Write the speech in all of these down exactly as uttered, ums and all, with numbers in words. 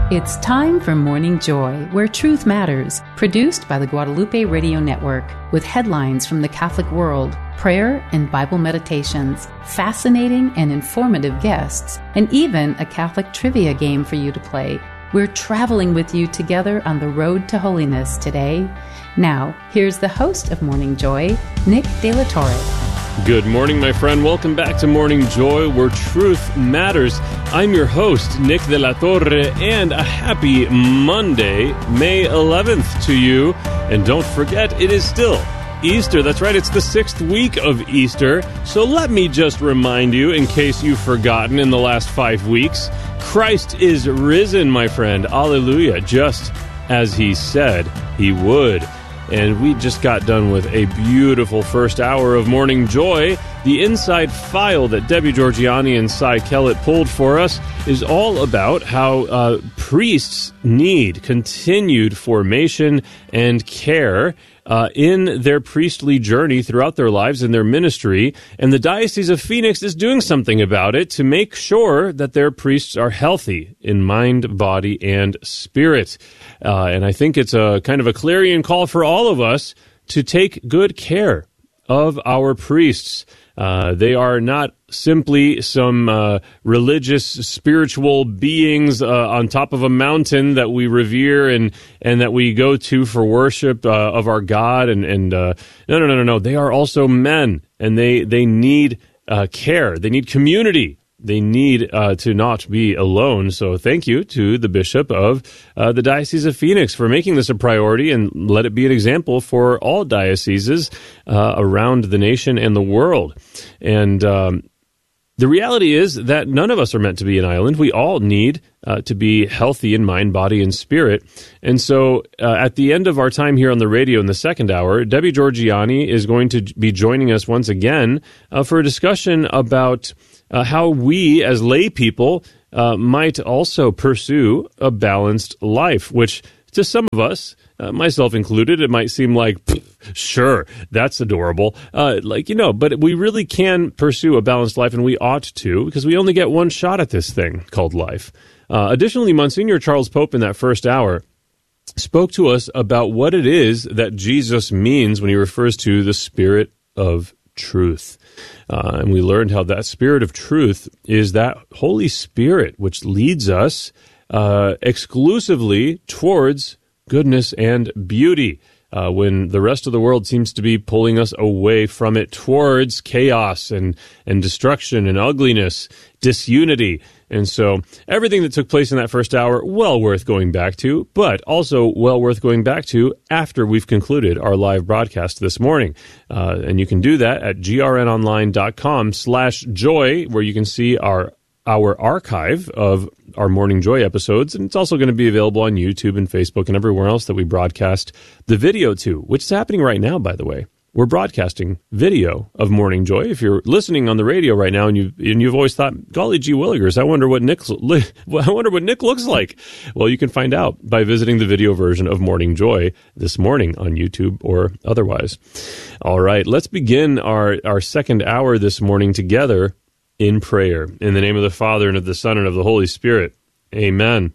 It's time for Morning Joy, where truth matters, produced by the Guadalupe Radio Network, with headlines from the Catholic world, prayer and Bible meditations, fascinating and informative guests, and even a Catholic trivia game for you to play. We're traveling with you together on the road to holiness today. Now, here's the host of Morning Joy, Nick De La Torre. Good morning, my friend. Welcome back to Morning Joy, where truth matters. I'm your host, Nick De La Torre, and a happy Monday, May eleventh to you. And don't forget, it is still Easter. That's right, it's the sixth week of Easter. So let me just remind you, in case you've forgotten in the last five weeks, Christ is risen, my friend. Alleluia, just as he said he would. And we just got done with a beautiful first hour of Morning Joy. The inside file that Debbie Georgiani and Cy Kellett pulled for us is all about how uh, priests need continued formation and care uh, in their priestly journey throughout their lives and their ministry. And the Diocese of Phoenix is doing something about it to make sure that their priests are healthy in mind, body, and spirit. Uh, and I think it's a kind of a clarion call for all of us to take good care of our priests. Uh, they are not simply some uh, religious, spiritual beings uh, on top of a mountain that we revere and and that we go to for worship uh, of our God. And, and uh, no, no, no, no, no. They are also men, and they, they need uh, care. They need community. They need uh, to not be alone. So thank you to the Bishop of uh, the Diocese of Phoenix for making this a priority, and let it be an example for all dioceses uh, around the nation and the world. And um, the reality is that none of us are meant to be an island. We all need uh, to be healthy in mind, body, and spirit. And so uh, at the end of our time here on the radio in the second hour, Debbie Georgiani is going to be joining us once again uh, for a discussion about Uh, how we, as lay people, uh, might also pursue a balanced life, which to some of us, uh, myself included, it might seem like, sure, that's adorable. Uh, like, you know, but we really can pursue a balanced life, and we ought to, because we only get one shot at this thing called life. Uh, additionally, Monsignor Charles Pope in that first hour spoke to us about what it is that Jesus means when he refers to the Spirit of truth. Uh, and we learned how that Spirit of truth is that Holy Spirit which leads us uh, exclusively towards goodness and beauty, uh, when the rest of the world seems to be pulling us away from it towards chaos and, and destruction and ugliness, disunity. And so everything that took place in that first hour, well worth going back to, but also well worth going back to after we've concluded our live broadcast this morning. Uh, and you can do that at grnonline.com slash joy, where you can see our our archive of our Morning Joy episodes. And it's also going to be available on YouTube and Facebook and everywhere else that we broadcast the video to, which is happening right now, by the way. We're broadcasting video of Morning Joy. If you're listening on the radio right now and you've, and you've always thought, golly gee willigers, I wonder what Nick's, I wonder what Nick looks like. Well, you can find out by visiting the video version of Morning Joy this morning on YouTube or otherwise. All right, let's begin our, our second hour this morning together in prayer. In the name of the Father, and of the Son, and of the Holy Spirit. Amen.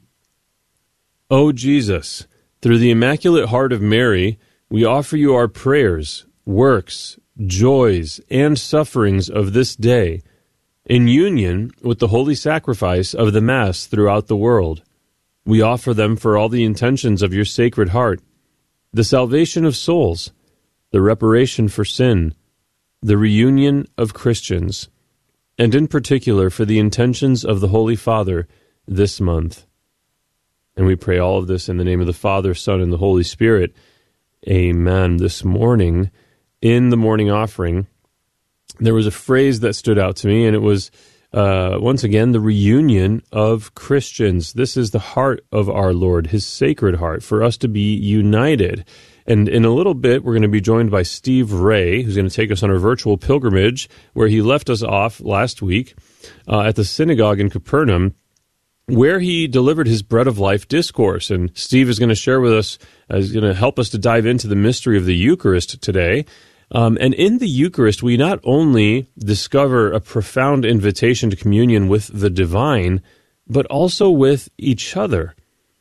O Jesus, through the Immaculate Heart of Mary, we offer you our prayers, works, joys, and sufferings of this day, in union with the holy sacrifice of the Mass throughout the world. We offer them for all the intentions of your Sacred Heart, the salvation of souls, the reparation for sin, the reunion of Christians, and in particular for the intentions of the Holy Father this month. And we pray all of this in the name of the Father, Son, and the Holy Spirit. Amen. This morning, in the morning offering, there was a phrase that stood out to me, and it was, uh, once again, the reunion of Christians. This is the heart of our Lord, his Sacred Heart, for us to be united. And in a little bit, we're going to be joined by Steve Ray, who's going to take us on a virtual pilgrimage where he left us off last week uh, at the synagogue in Capernaum, where he delivered his Bread of Life discourse. And Steve is going to share with us, uh, is going to help us to dive into the mystery of the Eucharist today. Um, and in the Eucharist, we not only discover a profound invitation to communion with the divine, but also with each other.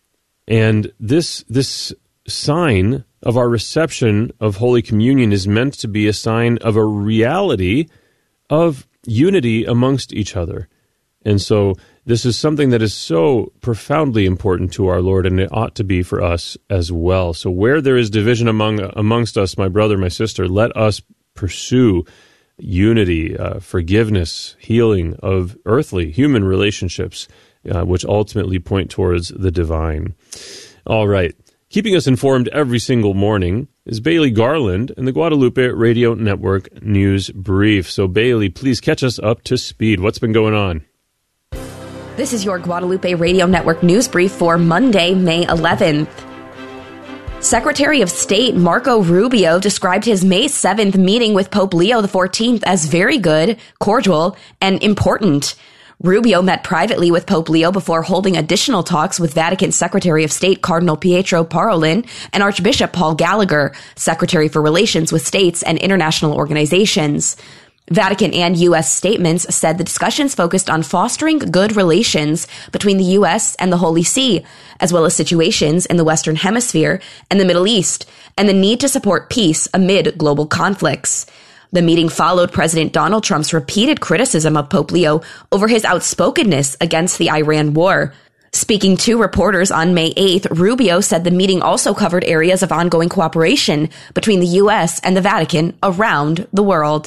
And this this sign of our reception of Holy Communion is meant to be a sign of a reality of unity amongst each other. And so this is something that is so profoundly important to our Lord, and it ought to be for us as well. So where there is division among amongst us, my brother, my sister, let us pursue unity, uh, forgiveness, healing of earthly, human relationships, uh, which ultimately point towards the divine. All right. Keeping us informed every single morning is Bailey Garland and the Guadalupe Radio Network News Brief. So, Bailey, please catch us up to speed. What's been going on? This is your Guadalupe Radio Network News Brief for Monday, May eleventh. Secretary of State Marco Rubio described his May seventh meeting with Pope Leo the fourteenth as very good, cordial, and important. Rubio met privately with Pope Leo before holding additional talks with Vatican Secretary of State Cardinal Pietro Parolin and Archbishop Paul Gallagher, Secretary for Relations with States and International Organizations. Vatican and U S statements said the discussions focused on fostering good relations between the U S and the Holy See, as well as situations in the Western Hemisphere and the Middle East, and the need to support peace amid global conflicts. The meeting followed President Donald Trump's repeated criticism of Pope Leo over his outspokenness against the Iran war. Speaking to reporters on May eighth, Rubio said the meeting also covered areas of ongoing cooperation between the U S and the Vatican around the world.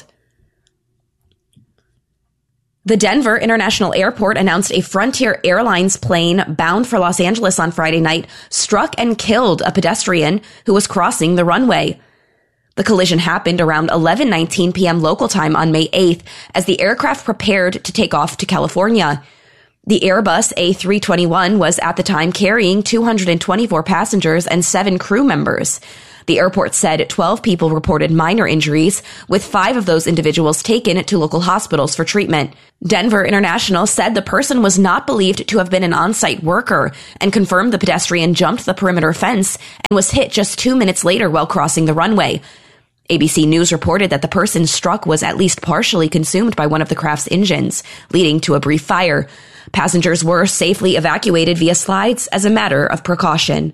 The Denver International Airport announced a Frontier Airlines plane bound for Los Angeles on Friday night struck and killed a pedestrian who was crossing the runway. The collision happened around eleven nineteen p.m. local time on May eighth as the aircraft prepared to take off to California. The Airbus A three twenty-one was at the time carrying two hundred twenty-four passengers and seven crew members. The airport said twelve people reported minor injuries, with five of those individuals taken to local hospitals for treatment. Denver International said the person was not believed to have been an on-site worker and confirmed the pedestrian jumped the perimeter fence and was hit just two minutes later while crossing the runway. A B C News reported that the person struck was at least partially consumed by one of the craft's engines, leading to a brief fire. Passengers were safely evacuated via slides as a matter of precaution.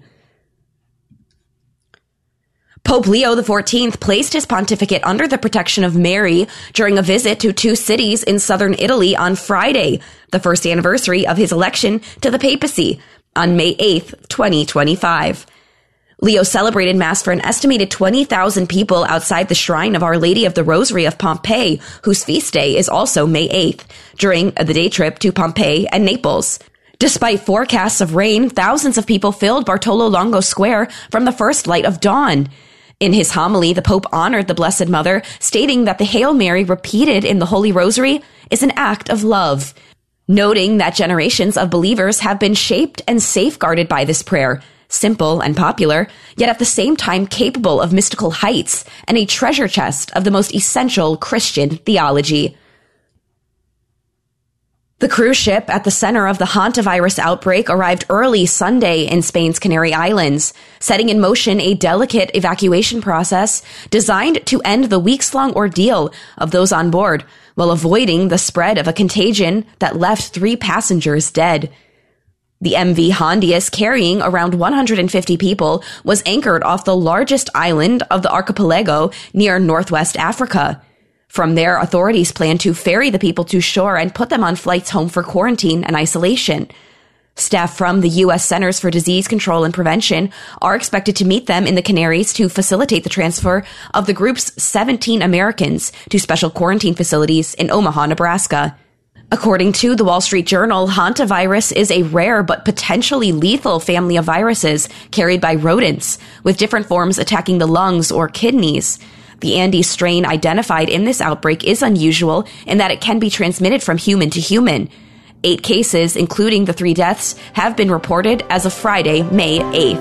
Pope Leo the fourteenth placed his pontificate under the protection of Mary during a visit to two cities in southern Italy on Friday, the first anniversary of his election to the papacy, on May eighth, twenty twenty-five. Leo celebrated Mass for an estimated twenty thousand people outside the shrine of Our Lady of the Rosary of Pompeii, whose feast day is also May eighth, during the day trip to Pompeii and Naples. Despite forecasts of rain, thousands of people filled Bartolo Longo Square from the first light of dawn. In his homily, the Pope honored the Blessed Mother, stating that the Hail Mary repeated in the Holy Rosary is an act of love, noting that generations of believers have been shaped and safeguarded by this prayer, simple and popular, yet at the same time capable of mystical heights and a treasure chest of the most essential Christian theology. The cruise ship at the center of the hantavirus outbreak arrived early Sunday in Spain's Canary Islands, setting in motion a delicate evacuation process designed to end the weeks-long ordeal of those on board, while avoiding the spread of a contagion that left three passengers dead. The M V Hondius, carrying around one hundred fifty people, was anchored off the largest island of the archipelago near northwest Africa. From there, authorities plan to ferry the people to shore and put them on flights home for quarantine and isolation. Staff from the U S Centers for Disease Control and Prevention are expected to meet them in the Canaries to facilitate the transfer of the group's seventeen Americans to special quarantine facilities in Omaha, Nebraska. According to the Wall Street Journal, hantavirus is a rare but potentially lethal family of viruses carried by rodents, with different forms attacking the lungs or kidneys. The Andes strain identified in this outbreak is unusual in that it can be transmitted from human to human. Eight cases, including the three deaths, have been reported as of Friday, May eighth.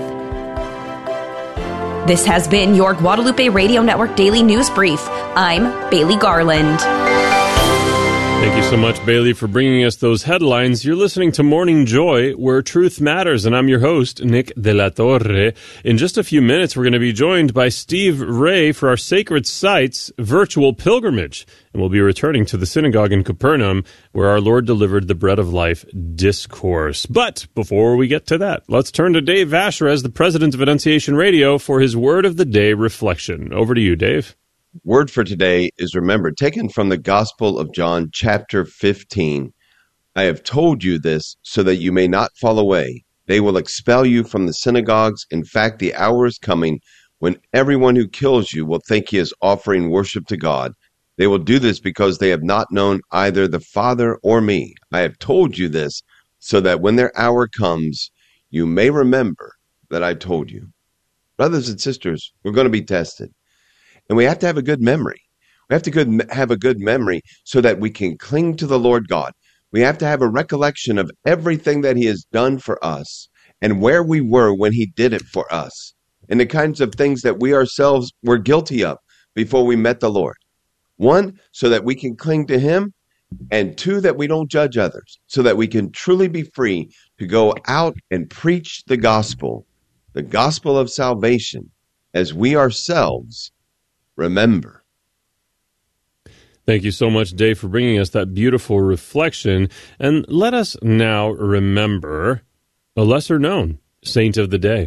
This has been your Guadalupe Radio Network Daily News Brief. I'm Bailey Garland. Thank you so much, Bailey, for bringing us those headlines. You're listening to Morning Joy, where truth matters, and I'm your host, Nick De La Torre. In just a few minutes, we're going to be joined by Steve Ray for our Sacred Sites virtual pilgrimage, and we'll be returning to the synagogue in Capernaum, where our Lord delivered the Bread of Life discourse. But before we get to that, let's turn to Dave Vasherez, the president of Annunciation Radio, for his Word of the Day reflection. Over to you, Dave. Word for today is, remember, taken from the Gospel of John, chapter fifteen. I have told you this so that you may not fall away. They will expel you from the synagogues. In fact, the hour is coming when everyone who kills you will think he is offering worship to God. They will do this because they have not known either the Father or me. I have told you this so that when their hour comes, you may remember that I told you. Brothers and sisters, we're going to be tested. And we have to have a good memory. We have to good, have a good memory so that we can cling to the Lord God. We have to have a recollection of everything that he has done for us and where we were when he did it for us and the kinds of things that we ourselves were guilty of before we met the Lord. One, so that we can cling to him, and two, that we don't judge others, so that we can truly be free to go out and preach the gospel, the gospel of salvation, as we ourselves remember. Thank you so much, Dave, for bringing us that beautiful reflection. And let us now remember a lesser-known saint of the day.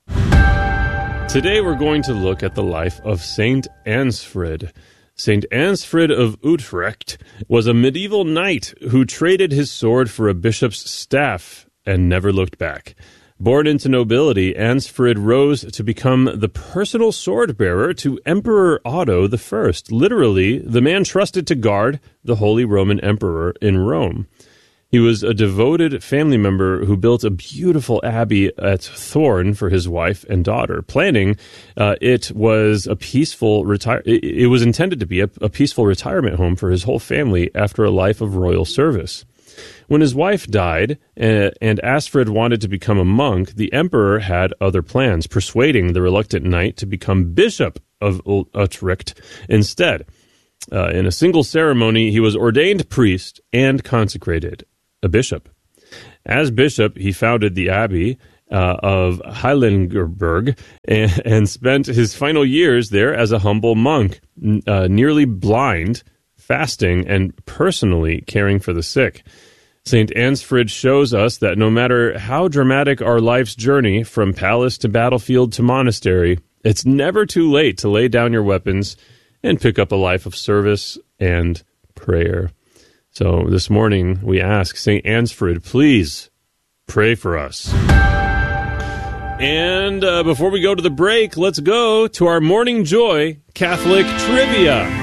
Today we're going to look at the life of Saint Ansfrid. Saint Ansfrid of Utrecht was a medieval knight who traded his sword for a bishop's staff and never looked back. Born into nobility, Ansfrid rose to become the personal sword-bearer to Emperor Otto the First, literally the man trusted to guard the Holy Roman Emperor in Rome. He was a devoted family member who built a beautiful abbey at Thorn for his wife and daughter. Planning, uh, it was a peaceful retire. It, it was intended to be a, a peaceful retirement home for his whole family after a life of royal service. When his wife died uh, and Ansfrid wanted to become a monk, the emperor had other plans, persuading the reluctant knight to become bishop of Utrecht instead. Uh, in a single ceremony, he was ordained priest and consecrated a bishop. As bishop, he founded the abbey uh, of Heiligenberg and, and spent his final years there as a humble monk, uh, nearly blind, fasting, and personally caring for the sick. Saint Ansfrid shows us that no matter how dramatic our life's journey from palace to battlefield to monastery, it's never too late to lay down your weapons and pick up a life of service and prayer. So this morning we ask Saint Ansfrid, please pray for us. And uh, before we go to the break, let's go to our Morning Joy Catholic Trivia.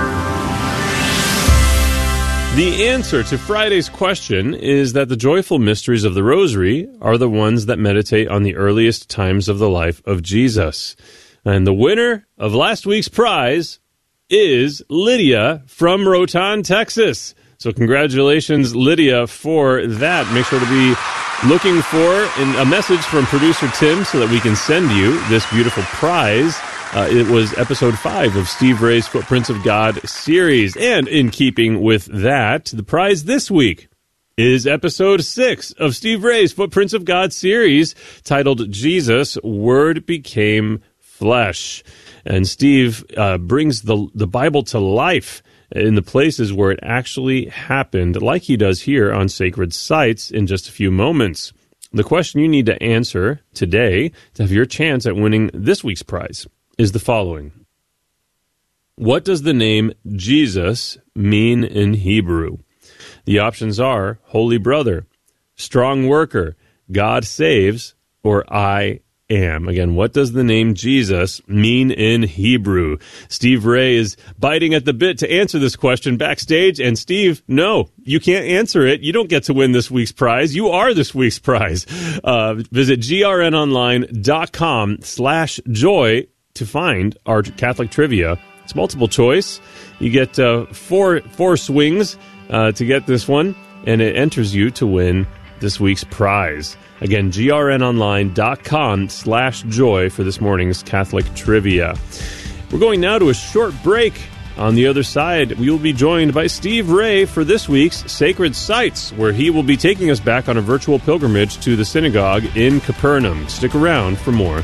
The answer to Friday's question is that the joyful mysteries of the Rosary are the ones that meditate on the earliest times of the life of Jesus. And the winner of last week's prize is Lydia from Rotan, Texas. So congratulations, Lydia, for that. Make sure to be looking for a message from producer Tim so that we can send you this beautiful prize. Uh, it was episode five of Steve Ray's Footprints of God series. And in keeping with that, the prize this week is episode six of Steve Ray's Footprints of God series, titled Jesus, Word Became Flesh. And Steve uh, brings the, the Bible to life in the places where it actually happened, like he does here on Sacred Sites in just a few moments. The question you need to answer today to have your chance at winning this week's prize is the following. What does the name Jesus mean in Hebrew? The options are Holy Brother, Strong Worker, God Saves, or I Am. Again, what does the name Jesus mean in Hebrew? Steve Ray is biting at the bit to answer this question backstage. And Steve, no, you can't answer it. You don't get to win this week's prize. You are this week's prize. Uh, visit grnonline.com slash joy to find our Catholic trivia. It's multiple choice. You get uh, four four swings uh, to get this one, and it enters you to win this week's prize. Again, grnonline.com slash joy for this morning's Catholic trivia. We're going now to a short break. On the other side, we will be joined by Steve Ray for this week's Sacred Sites, where he will be taking us back on a virtual pilgrimage to the synagogue in Capernaum. Stick around for more.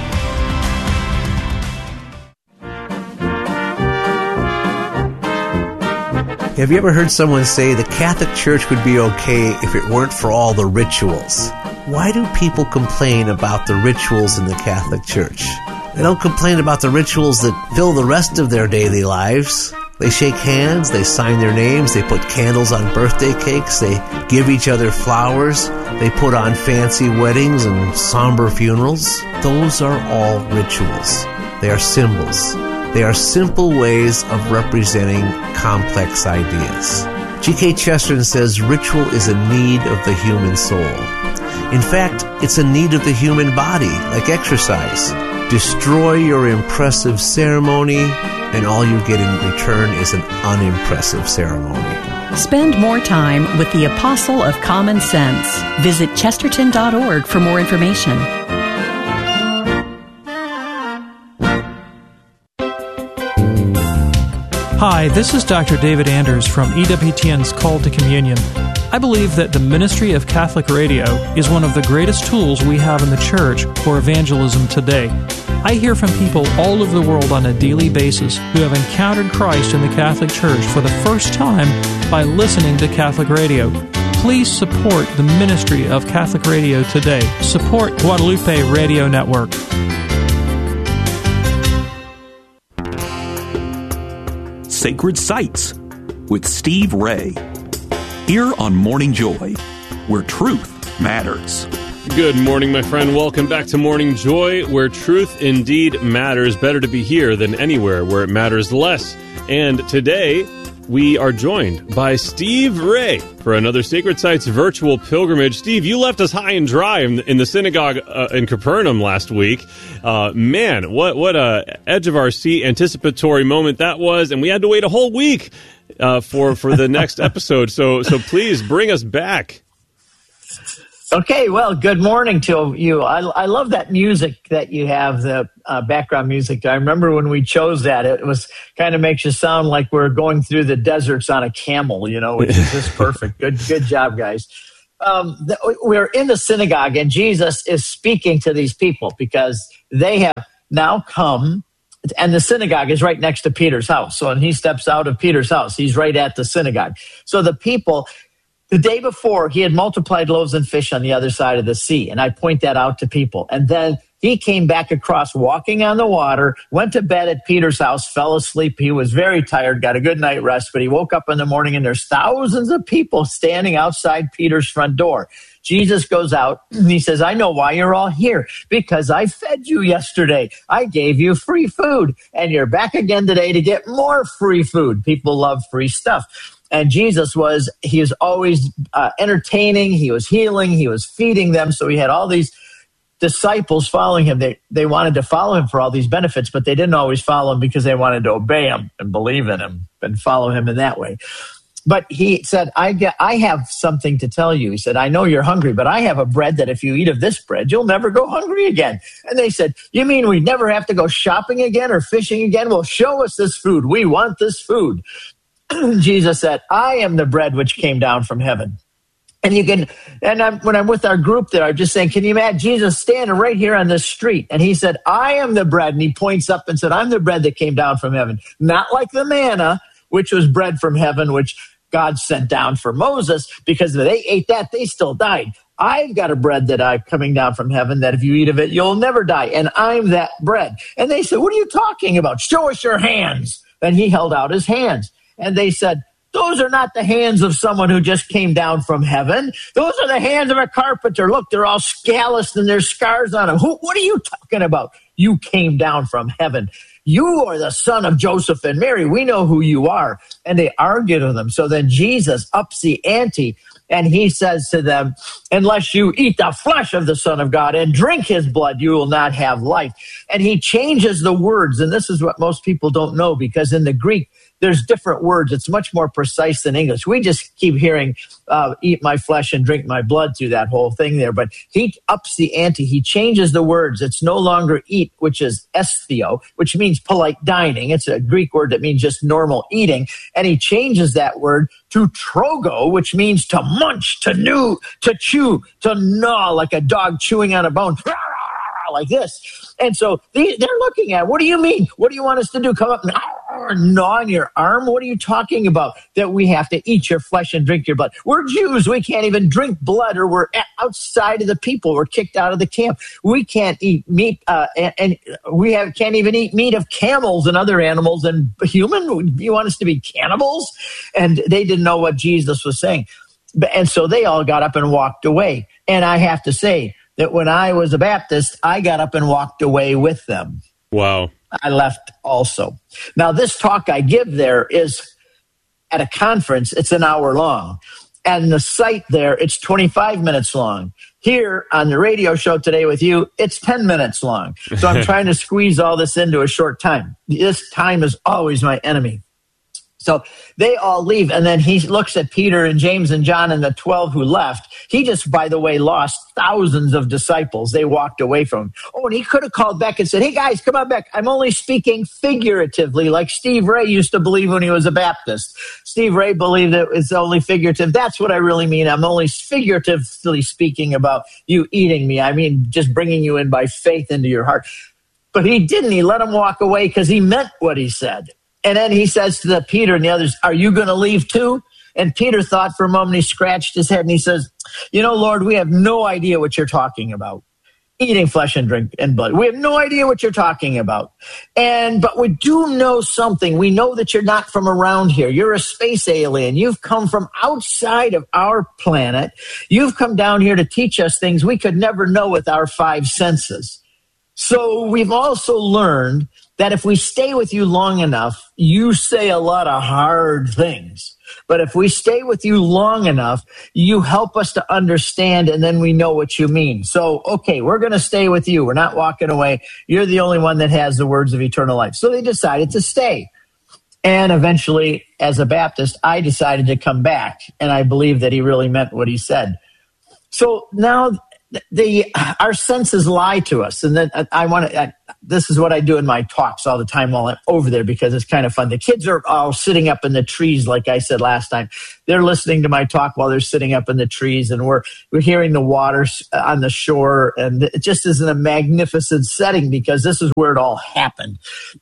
Have you ever heard someone say the Catholic Church would be okay if it weren't for all the rituals? Why do people complain about the rituals in the Catholic Church? They don't complain about the rituals that fill the rest of their daily lives. They shake hands, they sign their names, they put candles on birthday cakes, they give each other flowers, they put on fancy weddings and somber funerals. Those are all rituals. They are symbols. They are simple ways of representing complex ideas. G K Chesterton says ritual is a need of the human soul. In fact, it's a need of the human body, like exercise. Destroy your impressive ceremony, and all you get in return is an unimpressive ceremony. Spend more time with the Apostle of Common Sense. Visit chesterton dot org for more information. Hi, this is Doctor David Anders from E W T N's Call to Communion. I believe that the ministry of Catholic radio is one of the greatest tools we have in the Church for evangelism today. I hear from people all over the world on a daily basis who have encountered Christ in the Catholic Church for the first time by listening to Catholic radio. Please support the ministry of Catholic radio today. Support Guadalupe Radio Network. Sacred Sites with Steve Ray. Here on Morning Joy, where truth matters. Good morning, my friend. Welcome back to Morning Joy, where truth indeed matters. Better to be here than anywhere where it matters less. And today, we are joined by Steve Ray for another Sacred Sites virtual pilgrimage. Steve, you left us high and dry in, in the synagogue uh, in Capernaum last week. Uh, man, what what a edge of our seat anticipatory moment that was, and we had to wait a whole week uh, for for the next episode. So so please bring us back. Okay, well, good morning to you. I, I love that music that you have, the uh, background music. I remember when we chose that, it was kind of makes you sound like we're going through the deserts on a camel, you know, which is just perfect. Good, good job, guys. Um, the, we're in the synagogue, and Jesus is speaking to these people because they have now come, and the synagogue is right next to Peter's house. So when he steps out of Peter's house, he's right at the synagogue. So the people... The day before, he had multiplied loaves and fish on the other side of the sea, and I point that out to people. And then he came back across walking on the water, went to bed at Peter's house, fell asleep. He was very tired, got a good night rest, but he woke up in the morning, and there's thousands of people standing outside Peter's front door. Jesus goes out, and he says, I know why you're all here, because I fed you yesterday. I gave you free food, and you're back again today to get more free food. People love free stuff. And Jesus was, he was always uh, entertaining, he was healing, he was feeding them. So he had all these disciples following him. They they wanted to follow him for all these benefits, but they didn't always follow him because they wanted to obey him and believe in him and follow him in that way. But he said, I, get, I have something to tell you. He said, I know you're hungry, but I have a bread that if you eat of this bread, you'll never go hungry again. And they said, you mean we never have to go shopping again or fishing again? Well, show us this food. We want this food. Jesus said, I am the bread which came down from heaven. And you can, and I'm, when I'm with our group there, I'm just saying, can you imagine Jesus standing right here on this street? And he said, I am the bread. And he points up and said, I'm the bread that came down from heaven. Not like the manna, which was bread from heaven, which God sent down for Moses, because if they ate that, they still died. I've got a bread that I'm coming down from heaven that if you eat of it, you'll never die. And I'm that bread. And they said, what are you talking about? Show us your hands. Then he held out his hands. And they said, those are not the hands of someone who just came down from heaven. Those are the hands of a carpenter. Look, they're all calloused and there's scars on them. Who, what are you talking about? You came down from heaven. You are the son of Joseph and Mary. We know who you are. And they argued with them. So then Jesus ups the ante, and he says to them, unless you eat the flesh of the Son of God and drink his blood, you will not have life. And he changes the words. And this is what most people don't know, because in the Greek, there's different words. It's much more precise than English. We just keep hearing, uh, eat my flesh and drink my blood through that whole thing there. But he ups the ante. He changes the words. It's no longer eat, which is esthio, which means polite dining. It's a Greek word that means just normal eating. And he changes that word to trogo, which means to munch, to new, to chew, to gnaw, like a dog chewing on a bone, like this. And so they, they're looking at, what do you mean? What do you want us to do? Come up and gnaw on your arm? What are you talking about? That we have to eat your flesh and drink your blood. We're Jews. We can't even drink blood, or we're outside of the people. We're kicked out of the camp. We can't eat meat, uh, and, and we have, can't even eat meat of camels and other animals. And human, you want us to be cannibals? And they didn't know what Jesus was saying. And so they all got up and walked away. And I have to say that when I was a Baptist, I got up and walked away with them. Wow. I left also. Now, this talk I give there is at a conference. It's an hour long. And the site there, it's twenty-five minutes long. Here on the radio show today with you, it's ten minutes long. So I'm trying to squeeze all this into a short time. This time is always my enemy. So they all leave, and then he looks at Peter and James and John and the twelve who left. He just, by the way, lost thousands of disciples. They walked away from him. Oh, and he could have called back and said, hey, guys, come on back. I'm only speaking figuratively, like Steve Ray used to believe when he was a Baptist. Steve Ray believed it was only figurative. That's what I really mean. I'm only figuratively speaking about you eating me. I mean, just bringing you in by faith into your heart. But he didn't. He let him walk away because he meant what he said. And then he says to the Peter and the others, are you going to leave too? And Peter thought for a moment, he scratched his head and he says, you know, Lord, we have no idea what you're talking about. Eating flesh and drink and blood. We have no idea what you're talking about. And, but we do know something. We know that you're not from around here. You're a space alien. You've come from outside of our planet. You've come down here to teach us things we could never know with our five senses. So we've also learned that if we stay with you long enough, you say a lot of hard things. But if we stay with you long enough, you help us to understand, and then we know what you mean. So, okay, we're going to stay with you. We're not walking away. You're the only one that has the words of eternal life. So they decided to stay. And eventually, as a Baptist, I decided to come back, and I believe that he really meant what he said. So now the our senses lie to us, and then I want to. This is what I do in my talks all the time while I'm over there because it's kind of fun. The kids are all sitting up in the trees, like I said last time. They're listening to my talk while they're sitting up in the trees, and we're we're hearing the water on the shore, and it just is in a magnificent setting because this is where it all happened.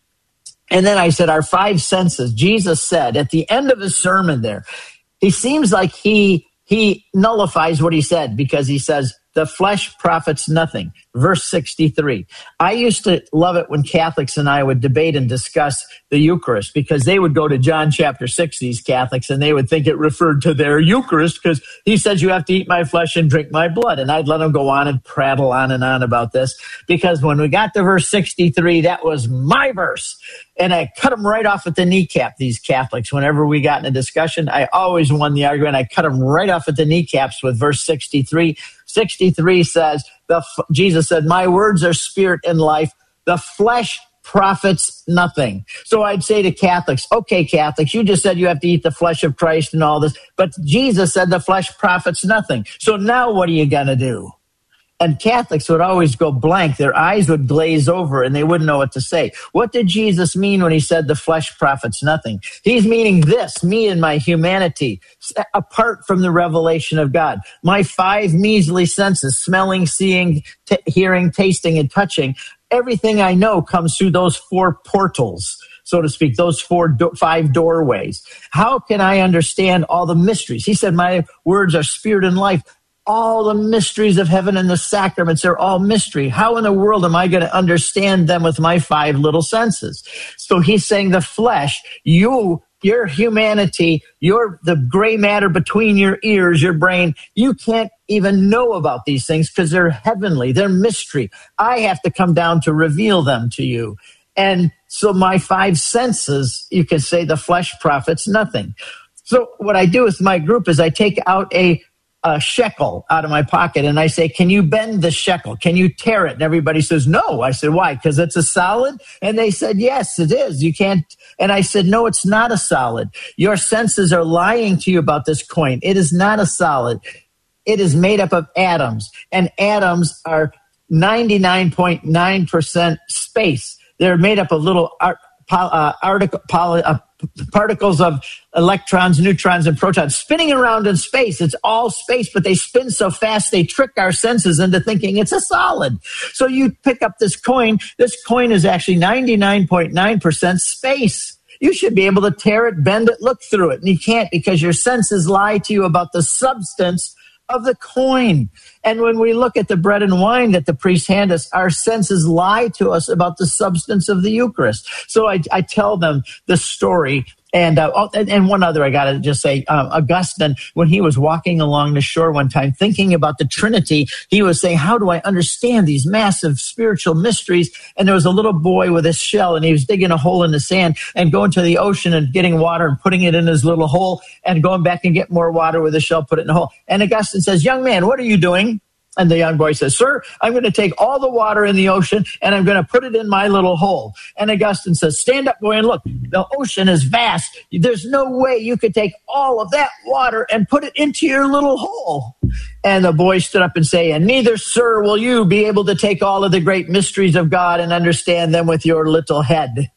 And then I said, our five senses. Jesus said at the end of his sermon there, he seems like he he nullifies what he said because he says, the flesh profits nothing. Verse sixty-three. I used to love it when Catholics and I would debate and discuss the Eucharist because they would go to John chapter six, these Catholics, and they would think it referred to their Eucharist because he says you have to eat my flesh and drink my blood. And I'd let them go on and prattle on and on about this because when we got to verse sixty-three, that was my verse. And I cut them right off at the kneecap, these Catholics. Whenever we got in a discussion, I always won the argument. I cut them right off at the kneecaps with verse sixty-three. sixty-three says, the, Jesus said, my words are spirit and life. The flesh profits nothing. So I'd say to Catholics, okay, Catholics, you just said you have to eat the flesh of Christ and all this, but Jesus said the flesh profits nothing. So now what are you going to do? And Catholics would always go blank. Their eyes would glaze over and they wouldn't know what to say. What did Jesus mean when he said the flesh profits nothing? He's meaning this, me and my humanity, apart from the revelation of God. My five measly senses, smelling, seeing, t- hearing, tasting, and touching, everything I know comes through those four portals, so to speak, those four, do- five doorways. How can I understand all the mysteries? He said, my words are spirit and life. All the mysteries of heaven and the sacraments are all mystery. How in the world am I going to understand them with my five little senses? So he's saying the flesh, you, your humanity, your, the gray matter between your ears, your brain, you can't even know about these things because they're heavenly. They're mystery. I have to come down to reveal them to you. And so my five senses, you can say the flesh profits nothing. So what I do with my group is I take out a a shekel out of my pocket and I say, can you bend the shekel? Can you tear it? And everybody says, no. I said, why? Because it's a solid? And they said, yes, it is. You can't. And I said, no, it's not a solid. Your senses are lying to you about this coin. It is not a solid. It is made up of atoms, and atoms are ninety-nine point nine percent space. They're made up of little art, uh, article, poly, uh, particles of electrons, neutrons, and protons spinning around in space. It's all space, but they spin so fast they trick our senses into thinking it's a solid. So you pick up this coin. This coin is actually ninety-nine point nine percent space. You should be able to tear it, bend it, look through it. And you can't because your senses lie to you about the substance of the coin. And when we look at the bread and wine that the priests hand us, our senses lie to us about the substance of the Eucharist. So I, I tell them the story. And, uh, and one other, I got to just say, uh, Augustine, when he was walking along the shore one time, thinking about the Trinity, he was saying, how do I understand these massive spiritual mysteries? And there was a little boy with a shell, and he was digging a hole in the sand and going to the ocean and getting water and putting it in his little hole and going back and get more water with a shell, put it in a hole. And Augustine says, young man, what are you doing? And the young boy says, sir, I'm going to take all the water in the ocean and I'm going to put it in my little hole. And Augustine says, stand up, boy, and look. The ocean is vast. There's no way you could take all of that water and put it into your little hole. And the boy stood up and say, and neither, sir, will you be able to take all of the great mysteries of God and understand them with your little head.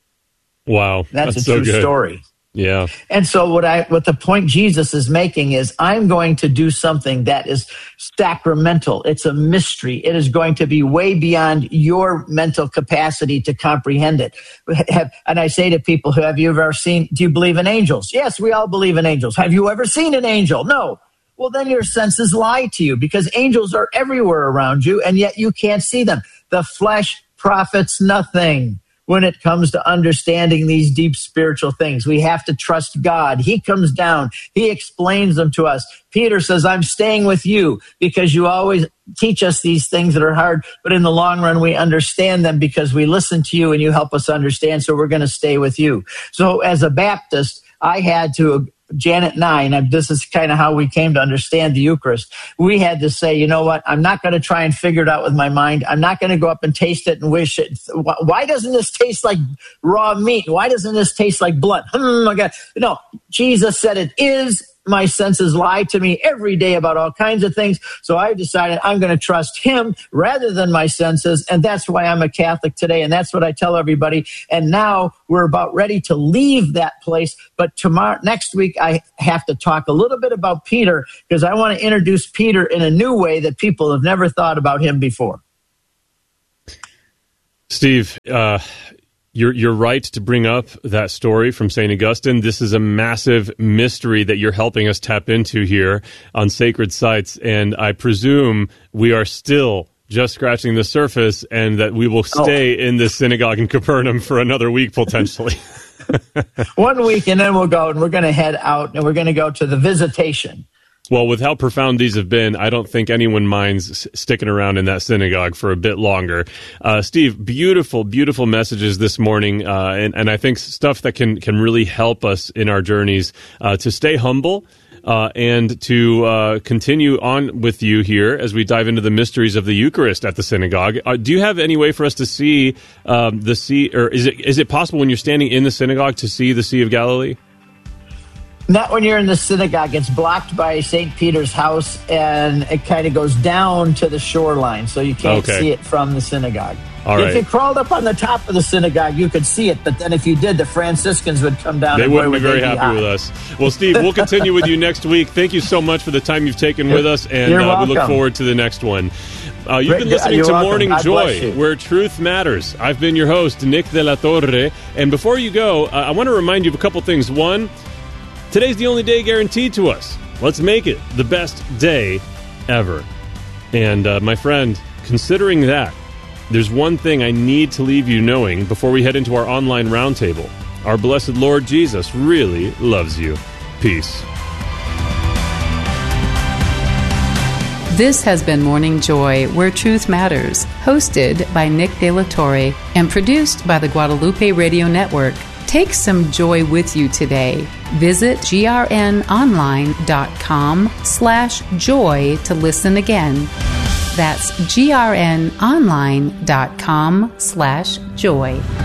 Wow. That's, that's a true so good. story. Yeah. And so what I, what the point Jesus is making is I'm going to do something that is sacramental. It's a mystery. It is going to be way beyond your mental capacity to comprehend it. And I say to people, have you ever seen, do you believe in angels? Yes, we all believe in angels. Have you ever seen an angel? No. Well, then your senses lie to you because angels are everywhere around you and yet you can't see them. The flesh profits nothing. When it comes to understanding these deep spiritual things, we have to trust God. He comes down. He explains them to us. Peter says, I'm staying with you because you always teach us these things that are hard, but in the long run, we understand them because we listen to you and you help us understand, so we're going to stay with you. So as a Baptist, I had to Janet and I, and this is kind of how we came to understand the Eucharist. We had to say, you know what? I'm not going to try and figure it out with my mind. I'm not going to go up and taste it and wish it. Why doesn't this taste like raw meat? Why doesn't this taste like blood? Oh my God. No, Jesus said it is. My senses lie to me every day about all kinds of things. So I decided I'm going to trust him rather than my senses. And that's why I'm a Catholic today. And that's what I tell everybody. And now we're about ready to leave that place. But tomorrow, next week, I have to talk a little bit about Peter because I want to introduce Peter in a new way that people have never thought about him before. Steve, uh, You're you're right to bring up that story from Saint Augustine. This is a massive mystery that you're helping us tap into here on Sacred Sites, and I presume we are still just scratching the surface and that we will stay oh. in this synagogue in Capernaum for another week, potentially. One week, and then we'll go, and we're going to head out, and we're going to go to the Visitation. Well, with how profound these have been, I don't think anyone minds s- sticking around in that synagogue for a bit longer. Uh, Steve, beautiful, beautiful messages this morning, uh, and, and I think stuff that can, can really help us in our journeys uh, to stay humble uh, and to uh, continue on with you here as we dive into the mysteries of the Eucharist at the synagogue. Uh, do you have any way for us to see um, the Sea, or is it is it possible when you're standing in the synagogue to see the Sea of Galilee? Not when you're in the synagogue. It's blocked by Saint Peter's house, and it kind of goes down to the shoreline, so you can't okay. see it from the synagogue. All if right. you crawled up on the top of the synagogue, you could see it, but then if you did, the Franciscans would come down. They and wouldn't be would very be happy high. with us. Well, Steve, we'll continue with you next week. Thank you so much for the time you've taken with us, and You're uh, we look welcome. forward to the next one. Uh, you've been listening You're to welcome. Morning God bless Joy, you. where truth matters. I've been your host, Nick de la Torre, and before you go, uh, I want to remind you of a couple things. One, today's the only day guaranteed to us. Let's make it the best day ever. And uh, my friend, considering that, there's one thing I need to leave you knowing before we head into our online roundtable. Our blessed Lord Jesus really loves you. Peace. This has been Morning Joy, where truth matters, hosted by Nick de la Torre and produced by the Guadalupe Radio Network. Take some joy with you today. Visit grnonline.com slash joy to listen again. That's grnonline.com slash joy.